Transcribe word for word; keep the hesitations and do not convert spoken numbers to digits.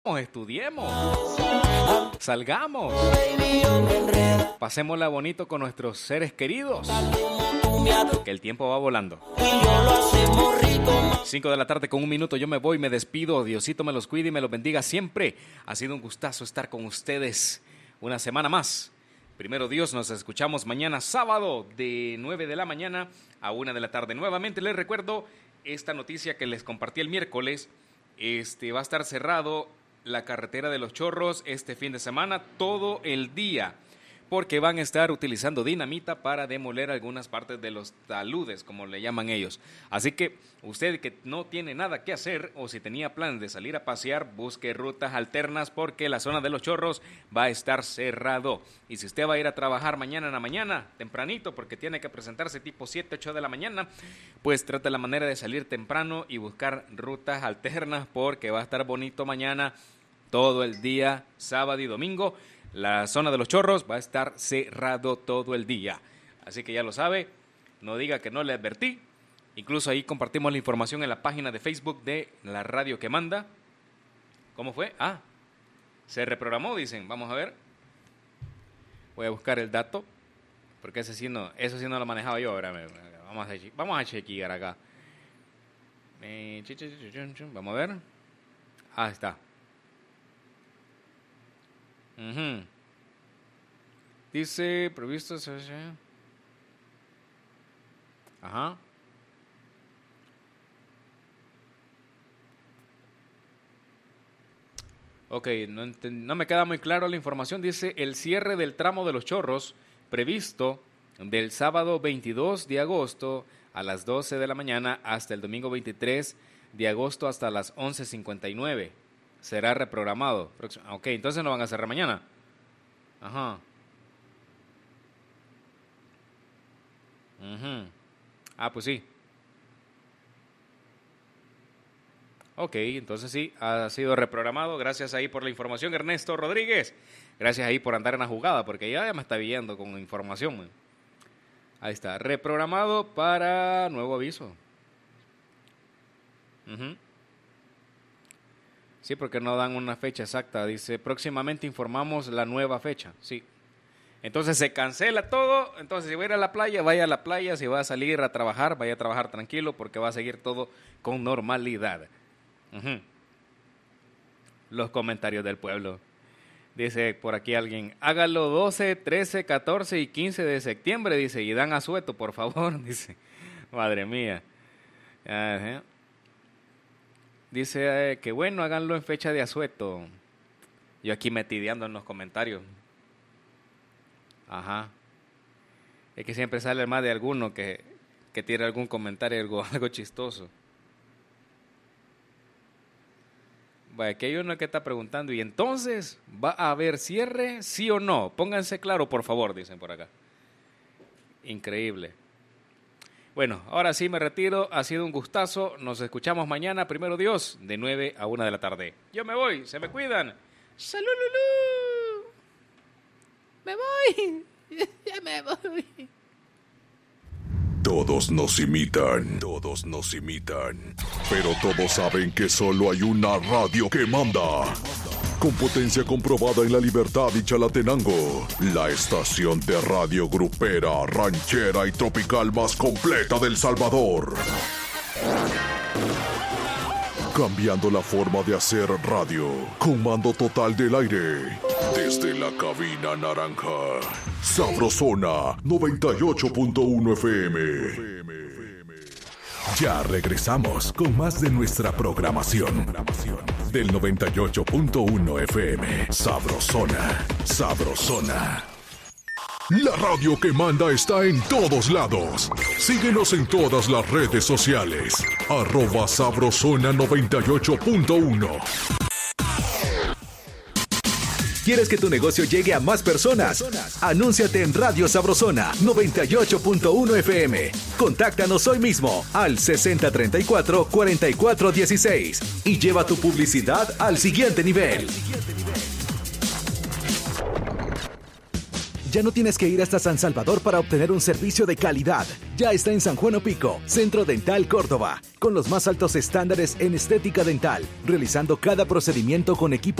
Estudiemos, salgamos, pasémosla bonito con nuestros seres queridos, que el tiempo va volando. Cinco de la tarde con un minuto, yo me voy, me despido. Diosito me los cuide y me los bendiga siempre. Ha sido un gustazo estar con ustedes una semana más. Primero Dios, nos escuchamos mañana sábado de nueve de la mañana a una de la tarde. Nuevamente les recuerdo esta noticia que les compartí el miércoles. Este va a estar cerrado la carretera de Los Chorros este fin de semana todo el día, porque van a estar utilizando dinamita para demoler algunas partes de los taludes, como le llaman ellos. Así que usted que no tiene nada que hacer o si tenía planes de salir a pasear, busque rutas alternas porque la zona de Los Chorros va a estar cerrado. Y si usted va a ir a trabajar mañana en la mañana, tempranito, porque tiene que presentarse tipo siete, ocho de la mañana, pues trate la manera de salir temprano y buscar rutas alternas porque va a estar bonito mañana todo el día, sábado y domingo. La zona de Los Chorros va a estar cerrado todo el día. Así que ya lo sabe, no diga que no le advertí. Incluso ahí compartimos la información en la página de Facebook de la radio que manda. ¿Cómo fue? Ah, se reprogramó, dicen. Vamos a ver. Voy a buscar el dato, porque ese sí no, eso sí no lo manejaba yo. Ahora vamos a, vamos a chequear acá. Vamos a ver. Ah, está. Uh-huh. Dice previsto. Ajá. Ok, no, ent- no me queda muy claro la información. Dice el cierre del tramo de Los Chorros previsto del sábado veintidós de agosto a las doce de la mañana hasta el domingo veintitrés de agosto hasta las once cincuenta y nueve. Será reprogramado. Ok, entonces no van a cerrar mañana. Ajá. Uh-huh. Ah, pues sí. Ok, entonces sí, ha sido reprogramado. Gracias ahí por la información, Ernesto Rodríguez. Gracias ahí por andar en la jugada, porque ya, ya me está viendo con información, man. Ahí está, reprogramado para nuevo aviso. Uh-huh. Sí, porque no dan una fecha exacta. Dice, próximamente informamos la nueva fecha. Sí. Entonces se cancela todo. Entonces si va a ir a la playa, vaya a la playa. Si va a salir a trabajar, vaya a trabajar tranquilo porque va a seguir todo con normalidad. Uh-huh. Los comentarios del pueblo. Dice por aquí alguien, hágalo doce, trece, catorce y quince de septiembre, dice, y dan asueto, por favor. Dice, madre mía. Uh-huh. Dice eh, que bueno, háganlo en fecha de asueto. Yo aquí metideando en los comentarios. Ajá. Es que siempre sale más de alguno que, que tira algún comentario, algo, algo chistoso. Bueno, aquí hay uno que está preguntando, ¿y entonces va a haber cierre, sí o no? Pónganse claro, por favor, dicen por acá. Increíble. Bueno, ahora sí me retiro, ha sido un gustazo, nos escuchamos mañana, primero Dios, de nueve a una de la tarde. Yo me voy, se me cuidan. ¡Salud, Lulú! ¡Me voy! ¡Ya me voy! Todos nos imitan, todos nos imitan, pero todos saben que solo hay una radio que manda. Con potencia comprobada en La Libertad y Chalatenango, la estación de radio grupera, ranchera y tropical más completa del Salvador. Cambiando la forma de hacer radio, con mando total del aire. Desde la cabina naranja, Sabrosona noventa y ocho punto uno F M. Ya regresamos con más de nuestra programación. Del noventa y ocho punto uno F M. Sabrosona, Sabrosona. La radio que manda está en todos lados. Síguenos en todas las redes sociales. Arroba Sabrosona noventa y ocho punto uno. ¿Quieres que tu negocio llegue a más personas? Anúnciate en Radio Sabrosona noventa y ocho punto uno F M. Contáctanos hoy mismo al sesenta treinta y cuatro, cuarenta y cuatro dieciséis y lleva tu publicidad al siguiente nivel. Ya no tienes que ir hasta San Salvador para obtener un servicio de calidad. Ya está en San Juan Opico, Centro Dental Córdoba, con los más altos estándares en estética dental, realizando cada procedimiento con equipo